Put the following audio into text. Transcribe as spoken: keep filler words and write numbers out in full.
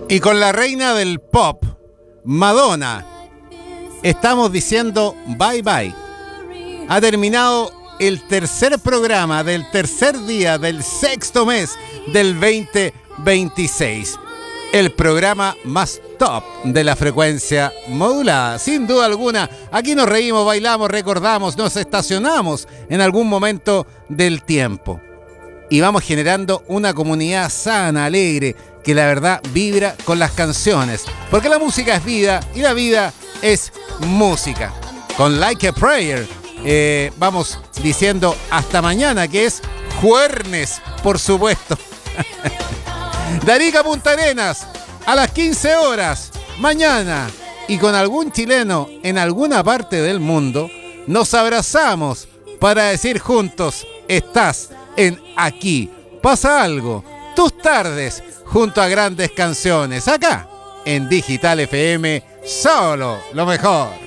Y con la reina del pop, Madonna, estamos diciendo bye bye. Ha terminado el tercer programa del tercer día del sexto mes del veinte veintiséis. El programa más top de la frecuencia modulada. Sin duda alguna, aquí nos reímos, bailamos, recordamos, nos estacionamos en algún momento del tiempo. Y vamos generando una comunidad sana, alegre, que la verdad vibra con las canciones. Porque la música es vida y la vida es música. Con Like a Prayer eh, vamos diciendo hasta mañana, que es jueves, por supuesto. De Arica a Punta Arenas, a las quince horas, mañana. Y con algún chileno en alguna parte del mundo, nos abrazamos para decir juntos, estás en Aquí Pasa Algo, tus tardes junto a grandes canciones, acá en Digital F M, solo lo mejor.